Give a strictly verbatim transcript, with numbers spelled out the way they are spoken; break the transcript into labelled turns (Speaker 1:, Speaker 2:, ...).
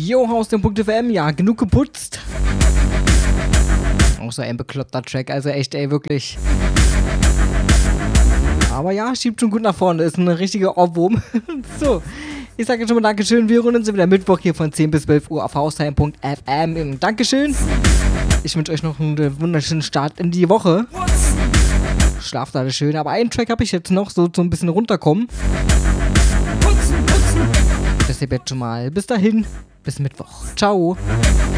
Speaker 1: Jo, Haustime.fm, ja, genug geputzt. Auch so ein bekloppter Track, also echt, ey, wirklich. Aber ja, schiebt schon gut nach vorne, ist ein richtiger Ohrwurm. So, ich sage schon mal Dankeschön, wir hören uns wieder Mittwoch hier von zehn bis zwölf Uhr auf Haustime.fm. Dankeschön. Ich wünsche euch noch einen wunderschönen Start in die Woche. Schlaft alle schön, aber einen Track habe ich jetzt noch, so, so ein bisschen runterkommen. Das ist jetzt schon mal. Bis dahin, bis Mittwoch. Ciao.